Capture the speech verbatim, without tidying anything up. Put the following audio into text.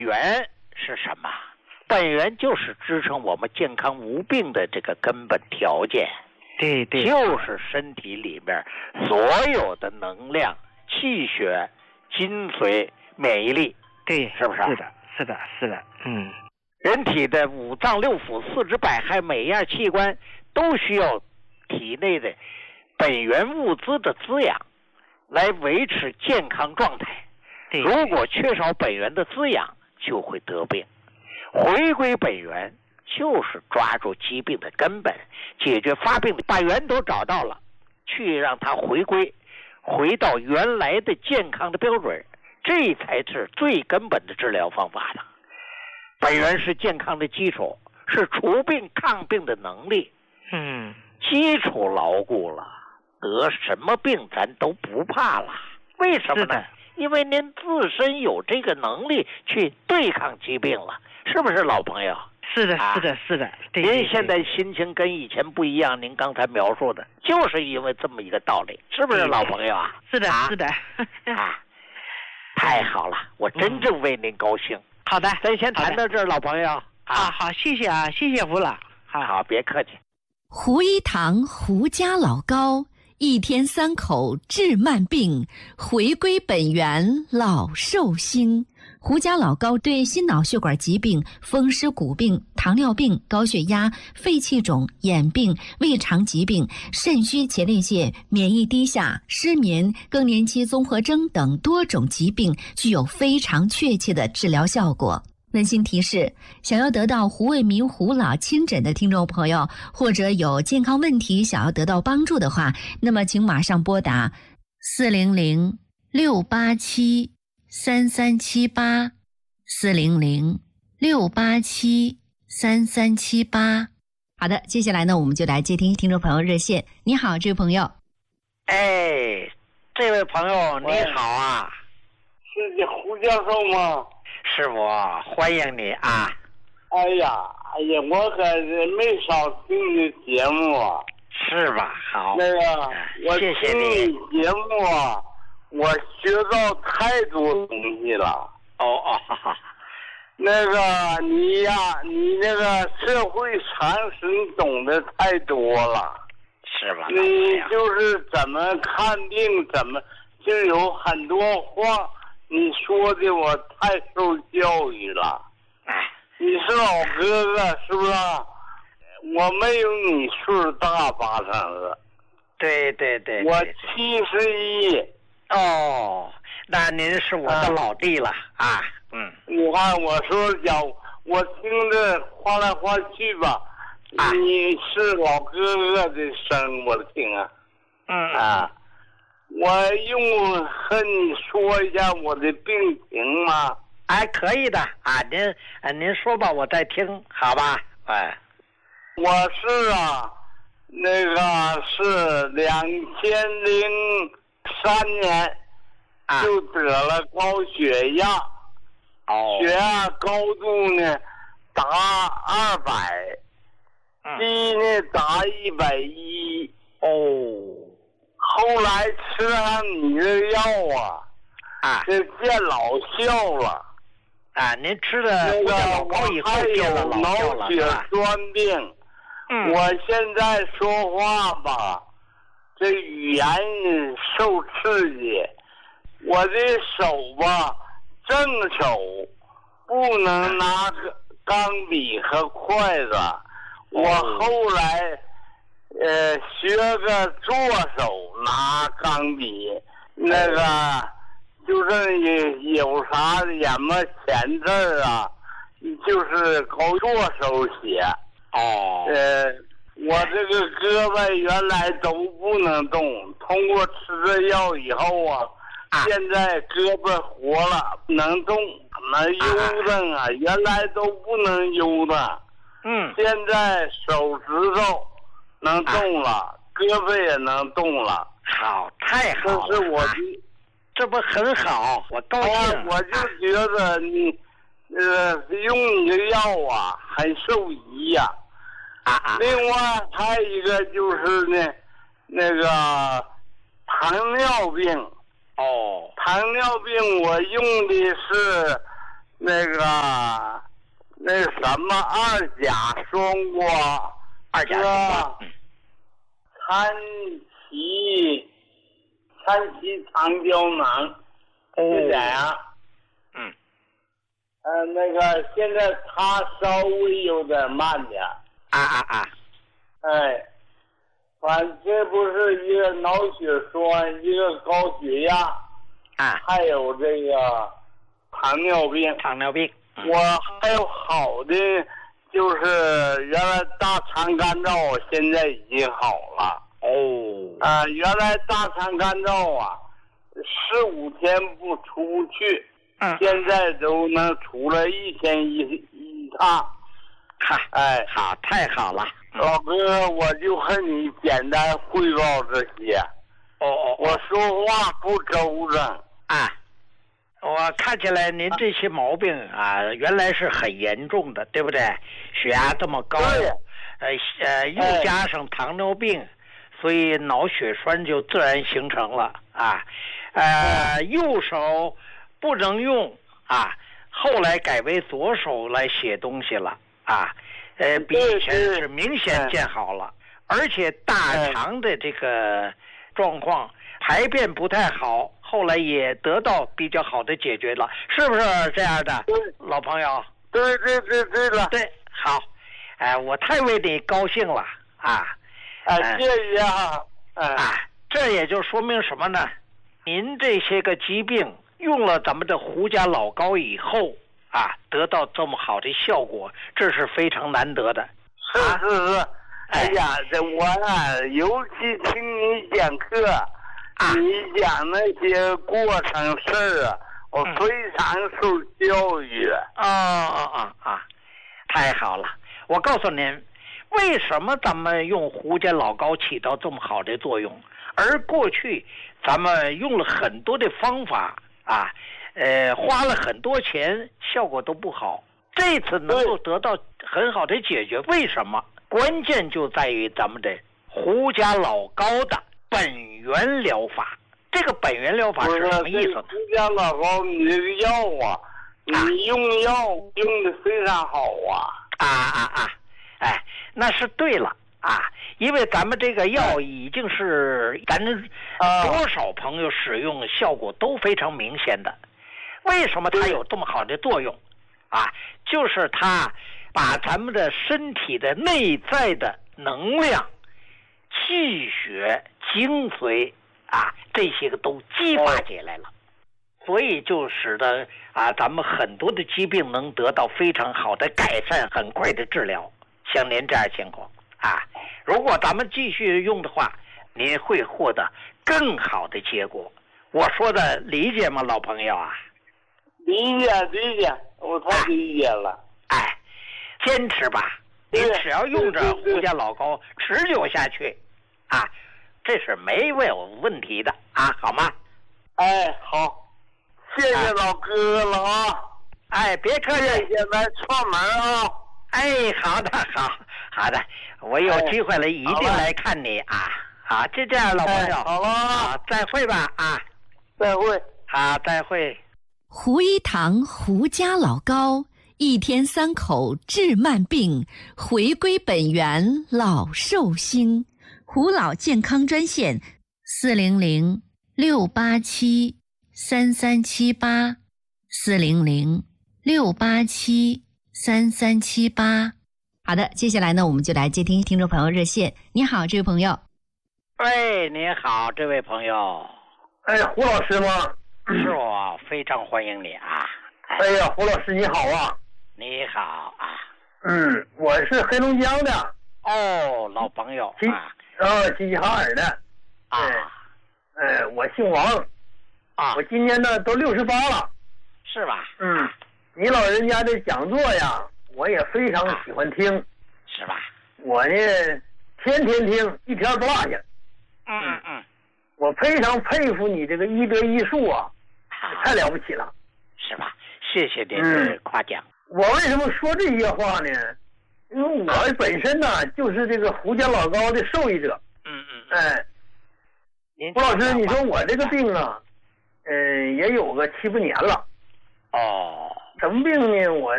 源是什么？本源就是支撑我们健康无病的这个根本条件。 对对， 就是身体里面所有的能量、气血、精髓、免疫力。 对， 是不是？ 是的，是的，是的。嗯， 人体的五脏六腑、四肢百骸，每一样器官都需要体内的本源物资的滋养，来维持健康状态。 对， 如果缺少本源的滋养，就会得病。回归本源就是抓住疾病的根本，解决发病的，把源头找到了，去让它回归，回到原来的健康的标准，这才是最根本的治疗方法了。本源是健康的基础，是除病抗病的能力。 嗯， 基础牢固了，得什么病咱都不怕了。为什么呢？因为您自身有这个能力去对抗疾病了，是不是老朋友？ 是的，是的，是的。对， 您现在心情跟以前不一样，您刚才描述的就是因为这么一个道理，是不是老朋友啊？ 是的，是的。 啊，太好了，我真正为您高兴。 好的， 咱先谈到这儿，老朋友。 啊，好，谢谢啊，谢谢吴老。 好，好，别客气。 胡一堂胡家老高，一天三口治慢病，回归本源老寿星。胡家老高对心脑血管疾病、风湿骨病、糖尿病、高血压、肺气肿、眼病、胃肠疾病、肾虚前列腺、免疫低下、失眠、更年期综合征等多种疾病具有非常确切的治疗效果。温馨提示：想要得到胡卫民胡老亲诊的听众朋友，或者有健康问题想要得到帮助的话，那么请马上拨打四零零六八七三三七八四零零六八七三三七八。好的，接下来呢，我们就来接听听众朋友热线。你好，这位朋友。 哎，这位朋友你好啊， 是你胡教授吗？ 是我，欢迎你啊！ 哎呀，哎呀，我可是没少听你节目啊， 是吧？好， 那个，我谢谢你节目啊，我学到太多东西了。 哦哦，哈哈。 那个你呀，你那个社会常识你懂得太多了， 是吧？ 你就是怎么看病，怎么就有很多话。你说的我太受教育了，你是老哥哥是不是？我没有你岁数大八成了。 对对对， 我七十一。 哦，那您是我的老弟了啊。嗯， 你看我说讲，我听着话来话去吧，啊、你是老哥哥的声我听啊。 嗯啊。我用和你说一下我的病情吗？ 哎，可以的啊，您啊您说吧，我在听，好吧？哎， 我是啊，那个是两千零三年就得了高血压， 哦， 血压高度呢达二百，低呢达一百一， 哦。 后来吃上你的药啊， 啊， 这见老效了。 啊，您吃的那个我还有脑血栓病， 嗯， 我现在说话吧，这语言受刺激，我的手吧，正手不能拿钢笔和筷子，我后来。呃，学个左手拿钢笔，那个就是有有啥什么钱字啊，就是靠左手写。 哦。 呃，我这个胳膊原来都不能动，通过吃了药以后啊，啊现在胳膊活了，能动，能悠着啊，原来都不能悠的。 嗯。 现在手指头。能动了、啊，胳膊也能动了， 好，太好了！ 这是我的， 这不很好，我高兴。 啊、我就觉得你，呃，用你的药啊，很受益呀、 啊。啊啊！ 另外还有一个就是呢，那个糖尿病。 哦。 糖尿病我用的是那个那什么二甲双胍， 二甲双胍，嗯， 餐旗餐旗长胶囊，是这样。 嗯。 呃，那个现在他稍微有点慢点。 啊啊啊！ 哎，反正这不是一个脑血栓，一个高血压， 啊， 还有这个糖尿病。 糖尿病。嗯、 我还有好的，就是原来大肠干燥，现在已经好了。 哦。 啊、呃，原来大肠干燥啊，十五天不出去。 嗯， 现在都能出来一天一一趟， 哈， 哎， 好，太好了， 嗯、老哥，我就和你简单汇报这些。 哦哦， 我说话不周正啊。我看起来您这些毛病啊，原来是很严重的，对不对？血压这么高，呃呃，又加上糖尿病，所以脑血栓就自然形成了啊。呃，右手不能用啊，后来改为左手来写东西了啊，呃，比以前是明显见好了，而且大肠的这个状况排便不太好，后来也得到比较好的解决了，是不是这样的，老朋友？ 对对对对了， 对，好，哎、呃，我太为你高兴了啊！ 啊，谢谢啊！ 啊，这也就说明什么呢？您这些个疾病用了咱们的胡家老膏以后啊，得到这么好的效果，这是非常难得的。 是是是，啊、哎呀，这我啊，尤其听你讲课，啊、你讲那些过程事儿啊，我非常受教育。 啊啊啊啊！太好了！我告诉您，为什么咱们用胡家老膏起到这么好的作用，而过去咱们用了很多的方法啊，呃，花了很多钱，效果都不好。这次能够得到很好的解决，为什么？关键就在于咱们的胡家老膏的本源疗法。这个本源疗法是什么意思呢？ 胡家老膏，你这个药啊，你用药用的非常好啊！ 啊啊啊！哎，那是对了啊，因为咱们这个药已经是咱多少朋友使用效果都非常明显的。为什么它有这么好的作用？啊，就是它把咱们的身体的内在的能量、气血、精髓啊，这些个都激发起来了，所以就使得啊，咱们很多的疾病能得到非常好的改善，很快的治疗。像您这样情况啊，如果咱们继续用的话，您会获得更好的结果。我说的理解吗，老朋友啊？ 理解理解，我太理解了。 哎，坚持吧，您只要用着胡家老膏持久下去，啊，这是没有问题的啊，好吗？ 哎，好，谢谢老哥了啊！ 哎，别客气， 谢谢来串门啊！ 哎，好的，好好的，我有机会了，一定来看你啊！好，就这样，老朋友， 好了， 好，再会吧啊！ 再会， 好，再会。 胡一堂胡家老膏，一天三口治慢病，回归本源老寿星。胡老健康专线：四零零六八七三三七八，四零零六八七三三七八。好的，接下来呢，我们就来接听听众朋友热线。你好，这位朋友。 喂，你好，这位朋友。 哎，胡老师吗？ 是我，非常欢迎你啊！ 哎呀，胡老师你好啊！ 你好啊！ 嗯，我是黑龙江的。 哦，老朋友啊。 呃，齐齐哈尔的。 啊。 呃，我姓王。 啊。 我今年呢都六十八了。 是吧？ 嗯，你老人家的讲座呀，我也非常喜欢听。 啊、是吧？ 我呢，天天听，一天不落下。 嗯嗯嗯。 我非常佩服你这个医德医术啊，太了不起了， 是吧？谢谢您的夸奖。 嗯、我为什么说这些话呢？因为我本身呢、啊、就是这个胡家老膏的受益者。 嗯嗯。 哎，胡老师，你说我这个病啊，嗯、呃，也有个七八年了。 哦。 什么病呢？我